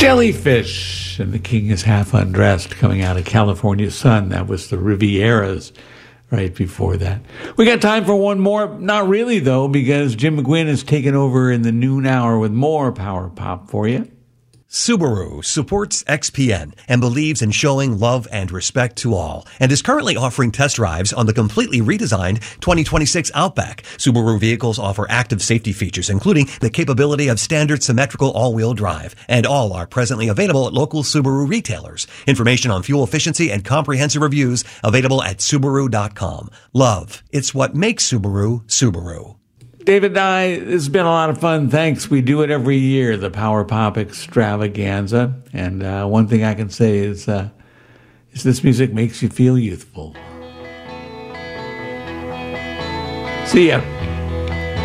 Jellyfish and the King is Half Undressed, coming out of California Sun. That was the Rivieras right before that. We got time for one more. Not really, though, because Jim McGuinn is taking over in the noon hour with more Power Pop for you. Subaru supports XPN and believes in showing love and respect to all, and is currently offering test drives on the completely redesigned 2026 Outback. Subaru vehicles offer active safety features, including the capability of standard symmetrical all-wheel drive, and all are presently available at local Subaru retailers. Information on fuel efficiency and comprehensive reviews available at Subaru.com. Love, it's what makes Subaru, Subaru. David and I, it's been a lot of fun. Thanks. We do it every year, the Power Pop Extravaganza. And one thing I can say is this music makes you feel youthful. See ya.